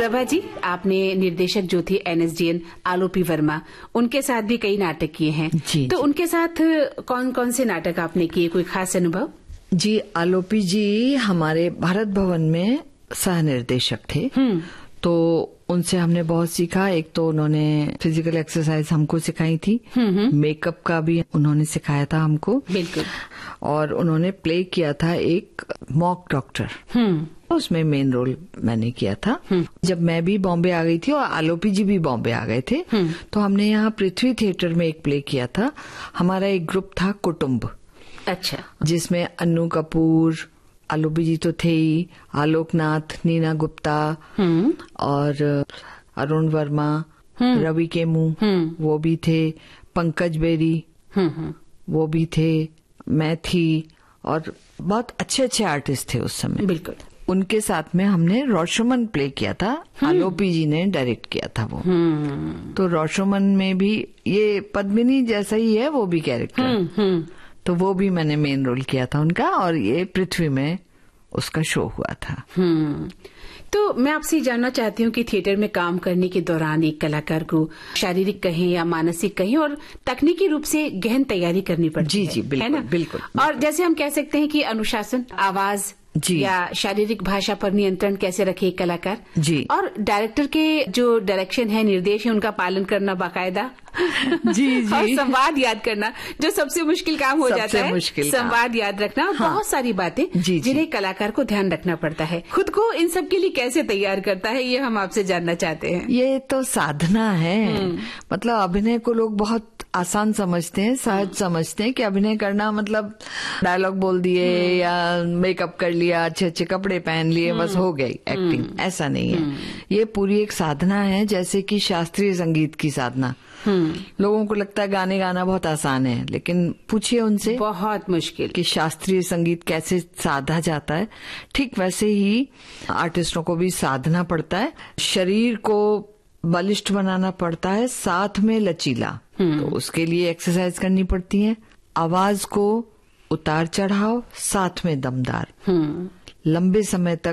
प्रभा जी, आपने निर्देशक जो थे NSDN आलोपी वर्मा, उनके साथ भी कई नाटक किए हैं। जी, तो उनके साथ कौन कौन से नाटक आपने किए, कोई खास अनुभव? जी, आलोपी जी हमारे भारत भवन में सह निर्देशक थे। तो उनसे हमने बहुत सीखा। एक तो उन्होंने फिजिकल एक्सरसाइज हमको सिखाई थी, मेकअप का भी उन्होंने सिखाया था हमको। बिल्कुल। और उन्होंने प्ले किया था एक मॉक डॉक्टर, उसमें मेन रोल मैंने किया था। जब मैं भी बॉम्बे आ गई थी और आलोपी जी भी बॉम्बे आ गए थे, तो हमने यहाँ पृथ्वी थिएटर में एक प्ले किया था। हमारा एक ग्रुप था कुटुम्ब। अच्छा। जिसमें अन्नू कपूर, आलोपी जी तो थे ही, आलोकनाथ, नीना गुप्ता और अरुण वर्मा, रवि केमू वो भी थे, पंकज बेरी वो भी थे, मैं थी, और बहुत अच्छे अच्छे आर्टिस्ट थे उस समय। बिल्कुल। उनके साथ में हमने रोशमन प्ले किया था। आलोपी जी ने डायरेक्ट किया था वो। तो रोशमन में भी ये पद्मिनी जैसा ही है वो भी कैरेक्टर, तो वो भी मैंने मेन रोल किया था उनका। और ये पृथ्वी में उसका शो हुआ था। तो मैं आपसे जानना चाहती हूँ कि थिएटर में काम करने के दौरान एक कलाकार को शारीरिक कहें या मानसिक कहें और तकनीकी रूप से गहन तैयारी करनी पड़ती है। जी, बिल्कुल, है ना? बिल्कुल। और जैसे हम कह सकते हैं कि अनुशासन, आवाज जी, या शारीरिक भाषा पर नियंत्रण कैसे रखे एक कलाकार जी, और डायरेक्टर के जो डायरेक्शन है, निर्देश है, उनका पालन करना बाकायदा। जी जी। और संवाद याद करना जो सबसे मुश्किल काम हो जाता है, संवाद याद रखना। हाँ, बहुत सारी बातें जिन्हें कलाकार को ध्यान रखना पड़ता है। खुद को इन सब के लिए कैसे तैयार करता है, ये हम आपसे जानना चाहते हैं। ये तो साधना है। मतलब अभिनय को लोग बहुत आसान समझते हैं, सहज समझते हैं कि अभिनय करना मतलब डायलॉग बोल दिए या मेकअप कर लिया, अच्छे अच्छे कपड़े पहन लिए, बस हो गई एक्टिंग। ऐसा नहीं है। ये पूरी एक साधना है, जैसे कि शास्त्रीय संगीत की साधना। लोगों को लगता है गाने गाना बहुत आसान है, लेकिन पूछिए उनसे, बहुत मुश्किल कि शास्त्रीय संगीत कैसे साधा जाता है। ठीक वैसे ही आर्टिस्टों को भी साधना पड़ता है। शरीर को बलिष्ठ बनाना पड़ता है, साथ में लचीला। तो उसके लिए एक्सरसाइज करनी पड़ती है। आवाज को उतार चढ़ाव, साथ में दमदार, लंबे समय तक